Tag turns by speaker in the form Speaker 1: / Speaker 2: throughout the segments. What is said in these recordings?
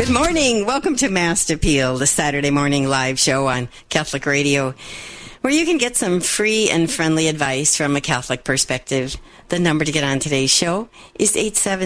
Speaker 1: Good morning. Welcome to Mass Appeal, the Saturday morning live show on Catholic Radio, where you can get some free and friendly advice from a Catholic perspective. The number to get on today's show is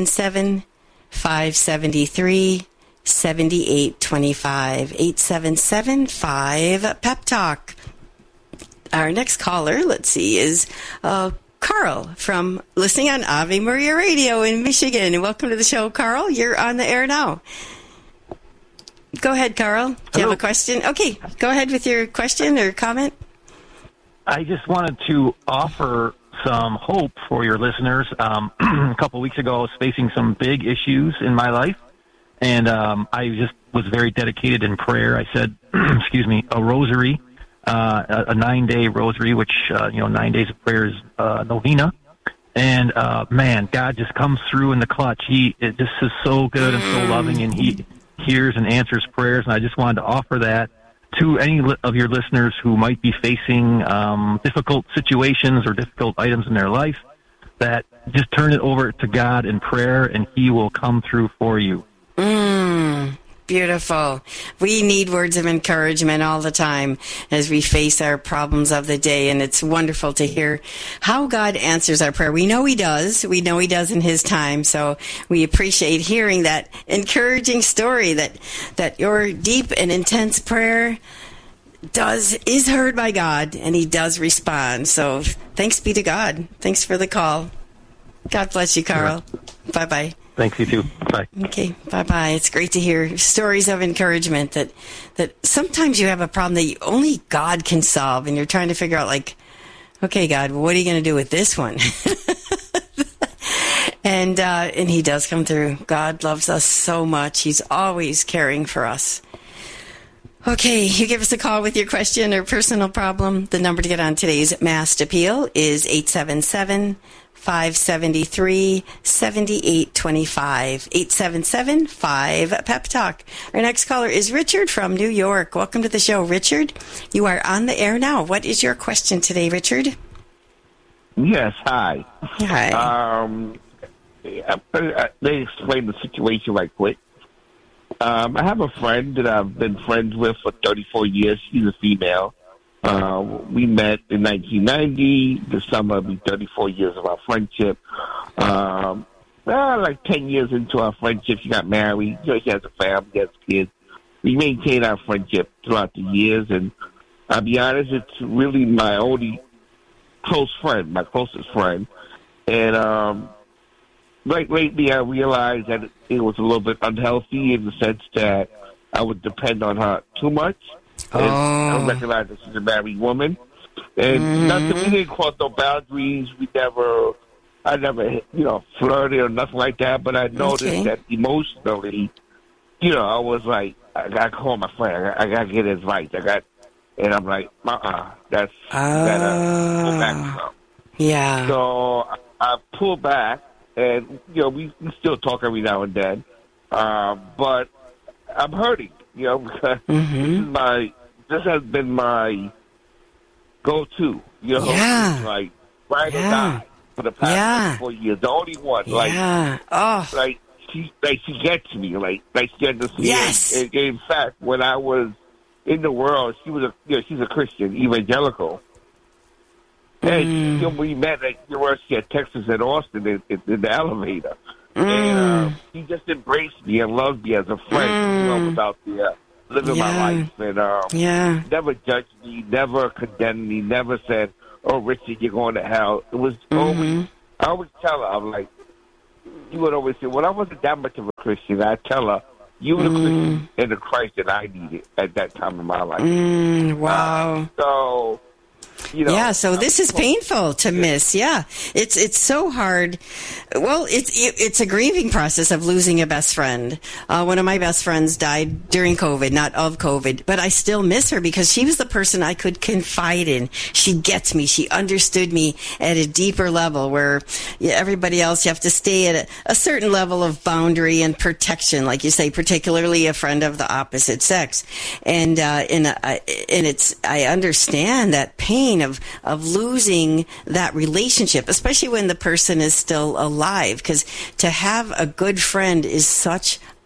Speaker 1: 877-573-7825. 877-5-PEP-TALK. Our next caller, let's see, is Carl from listening on Ave Maria Radio in Michigan. Welcome to the show, Carl. You're on the air now. Go ahead, Carl. Do you have a question? Okay, go ahead with your question or comment.
Speaker 2: I just wanted to offer some hope for your listeners. A couple of weeks ago, I was facing some big issues in my life, and I just was very dedicated in prayer. I said, a rosary, a 9-day rosary, which, 9 days of prayer is novena. And, man, God just comes through in the clutch. It just is so good and so loving, and He hears and answers prayers, and I just wanted to offer that to any of your listeners who might be facing difficult situations or difficult items in their life, that just turn it over to God in prayer, and He will come through for you.
Speaker 1: Beautiful. We need words of encouragement all the time as we face our problems of the day, and it's wonderful to hear how God answers our prayer. We know He does. We know He does in His time, so we appreciate hearing that encouraging story that your deep and intense prayer is heard by God, and He does respond. So thanks be to God. Thanks for the call. God bless you, Carl. Sure. Bye-bye.
Speaker 2: Thanks, you too. Bye.
Speaker 1: Okay, bye-bye. It's great to hear stories of encouragement that sometimes you have a problem that only God can solve, and you're trying to figure out, like, okay, God, what are you going to do with this one? and He does come through. God loves us so much. He's always caring for us. Okay, you give us a call with your question or personal problem. The number to get on today's Mass Appeal is 877-573-7825. 877-5-PEP-TALK. Our next caller is Richard from New York. Welcome to the show, Richard. You are on the air now. What is your question today, Richard?
Speaker 3: Yes, hi.
Speaker 1: Hi.
Speaker 3: Let me explain the situation right quick. I have a friend that I've been friends with for 34 years. She's a female. We met in 1990. This summer will be 34 years of our friendship. Like 10 years into our friendship, she got married. She has a family, has kids. We maintain our friendship throughout the years, and I'll be honest, it's really my only close friend, my closest friend. And lately, I realized that it was a little bit unhealthy in the sense that I would depend on her too much. And I recognize that she's a married woman. And we didn't cross no boundaries. I never, flirted or nothing like that. But I noticed that emotionally, I was like, I got to call my friend. I got to get advice. And I'm like, that's pull back some.
Speaker 1: Yeah.
Speaker 3: So I pulled back, and, we still talk every now and then. But I'm hurting. Because this has been my go-to, like ride or die for the past 4 years. The only one, she gets me, like she understands.
Speaker 1: Yes.
Speaker 3: And in fact, when I was in the world, she's a Christian, evangelical, and we met at University of Texas at Austin in the elevator. And he just embraced me and loved me as a friend. I was out there living my life, and never judged me, never condemned me, never said, "Oh, Richard, you're going to hell." It was always, I always tell her, I'm like, you would always say, well, I wasn't that much of a Christian. I'd tell her, you were the Christian and the Christ that I needed at that time in my life.
Speaker 1: Wow.
Speaker 3: So
Speaker 1: this is painful to miss. Yeah, it's so hard. Well, it's a grieving process of losing a best friend. One of my best friends died during COVID, not of COVID, but I still miss her because she was the person I could confide in. She gets me. She understood me at a deeper level where everybody else, you have to stay at a certain level of boundary and protection, like you say, particularly a friend of the opposite sex. And I understand that pain of losing that relationship, especially when the person is still alive, because to have a good friend is such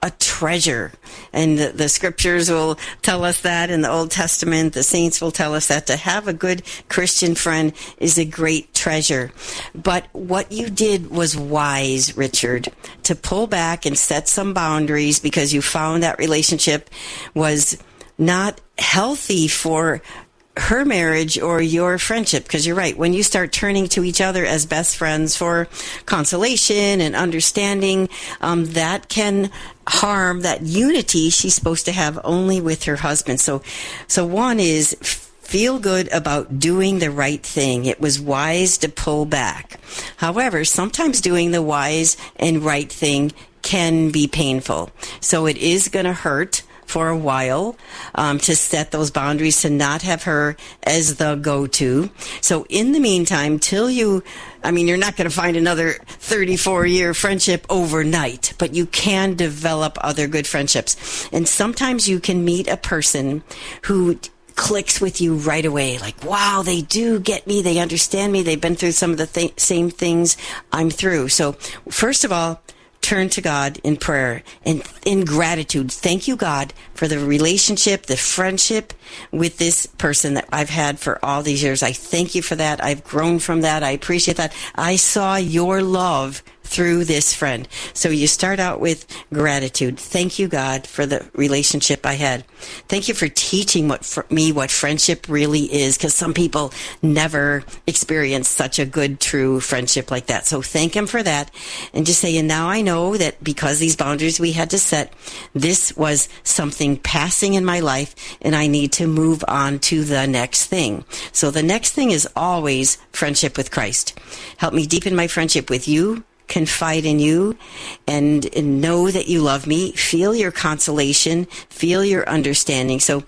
Speaker 1: a treasure. And the scriptures will tell us that in the Old Testament. The saints will tell us that to have a good Christian friend is a great treasure. But what you did was wise, Richard, to pull back and set some boundaries because you found that relationship was not healthy for her marriage or your friendship. Because you're right, when you start turning to each other as best friends for consolation and understanding, that can harm that unity she's supposed to have only with her husband. So one is feel good about doing the right thing. It was wise to pull back. However, sometimes doing the wise and right thing can be painful. So it is going to hurt for a while to set those boundaries, to not have her as the go-to. So in the meantime, you're not going to find another 34-year friendship overnight, but you can develop other good friendships. And sometimes you can meet a person who clicks with you right away. Like, wow, they do get me. They understand me. They've been through some of the same things I'm through. So first of all, turn to God in prayer and in gratitude. Thank you, God, for the relationship, the friendship with this person that I've had for all these years. I thank you for that. I've grown from that. I appreciate that. I saw your love through this friend. So you start out with gratitude. Thank you, God, for the relationship I had. Thank you for teaching what friendship really is, because some people never experience such a good, true friendship like that. So thank him for that. And just say, and now I know that because these boundaries we had to set, this was something passing in my life, and I need to move on to the next thing. So the next thing is always friendship with Christ. Help me deepen my friendship with you, confide in you, and know that you love me. Feel your consolation, feel your understanding. So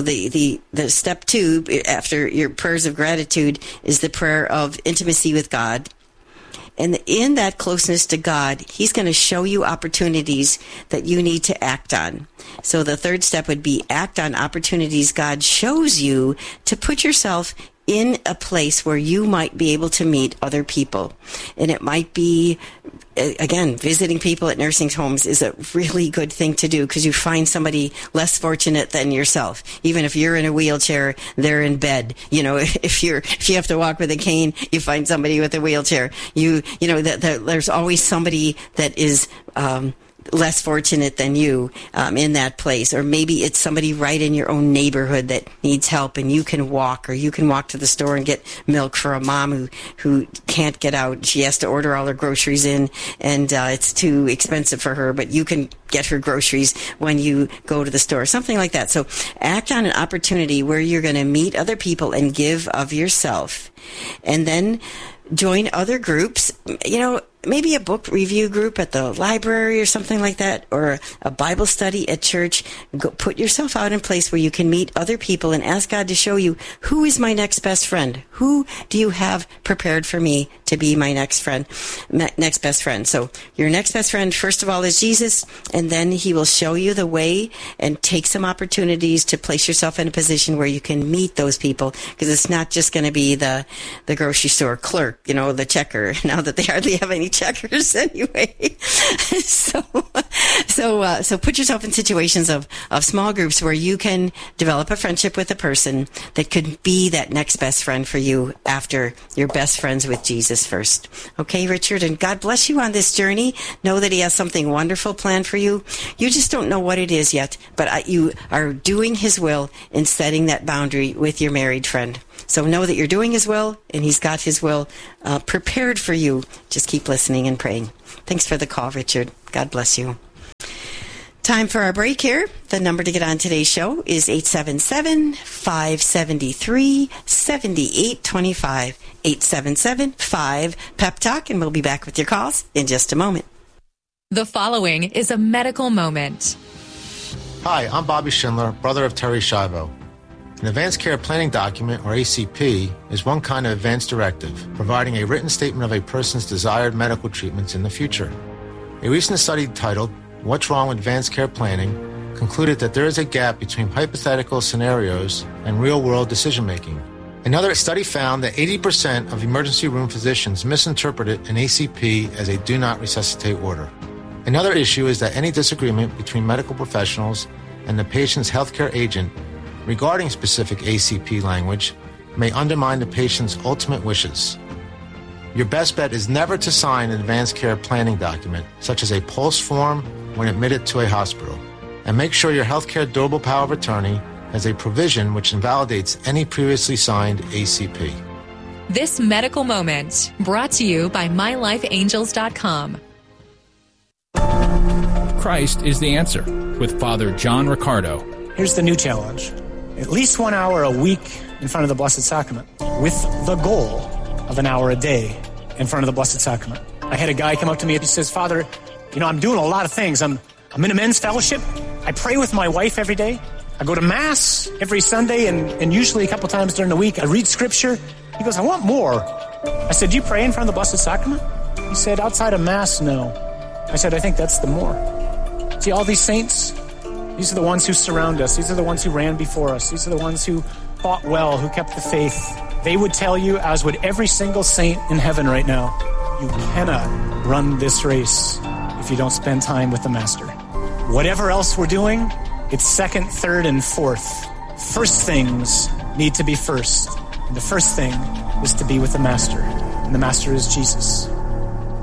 Speaker 1: the step 2 after your prayers of gratitude is the prayer of intimacy with God. And in that closeness to God, he's going to show you opportunities that you need to act on. So the third step would be act on opportunities God shows you to put yourself in a place where you might be able to meet other people. And it might be, again, visiting people at nursing homes is a really good thing to do, because you find somebody less fortunate than yourself. Even if you're in a wheelchair, they're in bed. You know, if you have to walk with a cane, you find somebody with a wheelchair. There's always somebody that is less fortunate than you in that place. Or maybe it's somebody right in your own neighborhood that needs help, and you can walk to the store and get milk for a mom who can't get out. She has to order all her groceries in, and it's too expensive for her, but you can get her groceries when you go to the store, something like that. So act on an opportunity where you're going to meet other people and give of yourself. And then join other groups, maybe a book review group at the library or something like that, or a Bible study at church. Put yourself out in a place where you can meet other people and ask God to show you, who is my next best friend? Who do you have prepared for me to be my next best friend? So your next best friend, first of all, is Jesus, and then he will show you the way and take some opportunities to place yourself in a position where you can meet those people, because it's not just going to be the grocery store clerk, the checker, now that they hardly have any checkers anyway. So put yourself in situations of small groups where you can develop a friendship with a person that could be that next best friend for you after you're best friends with Jesus first. Okay, Richard, and God bless you on this journey. Know that he has something wonderful planned for you. You just don't know what it is yet, but you are doing his will in setting that boundary with your married friend. So know that you're doing his will, and he's got his will prepared for you. Just keep listening and praying. Thanks for the call, Richard. God bless you. Time for our break here. The number to get on today's show is 877-573-7825. 877-5-PEP-TALK, and we'll be back with your calls in just a moment.
Speaker 4: The following is a medical moment.
Speaker 5: Hi, I'm Bobby Schindler, brother of Terry Schiavo. An Advanced Care Planning Document, or ACP, is one kind of advance directive, providing a written statement of a person's desired medical treatments in the future. A recent study titled, What's Wrong with Advanced Care Planning, concluded that there is a gap between hypothetical scenarios and real-world decision-making. Another study found that 80% of emergency room physicians misinterpreted an ACP as a do not resuscitate order. Another issue is that any disagreement between medical professionals and the patient's healthcare agent regarding specific ACP language may undermine the patient's ultimate wishes. Your best bet is never to sign an advanced care planning document, such as a PULSE form when admitted to a hospital. And make sure your healthcare durable power of attorney has a provision which invalidates any previously signed ACP.
Speaker 4: This medical moment brought to you by MyLifeAngels.com.
Speaker 6: Christ is the answer with Father John Riccardo.
Speaker 7: Here's the new challenge. At least 1 hour a week in front of the Blessed Sacrament, with the goal of an hour a day in front of the Blessed Sacrament. I had a guy come up to me and he says, Father, I'm doing a lot of things. I'm in a men's fellowship. I pray with my wife every day. I go to Mass every Sunday and usually a couple times during the week. I read Scripture. He goes, I want more. I said, do you pray in front of the Blessed Sacrament? He said, outside of Mass, no. I said, I think that's the more. See, all these saints, these are the ones who surround us. These are the ones who ran before us. These are the ones who fought well, who kept the faith. They would tell you, as would every single saint in heaven right now, you cannot run this race if you don't spend time with the Master. Whatever else we're doing, it's second, third, and fourth. First things need to be first. And the first thing is to be with the Master. And the Master is Jesus.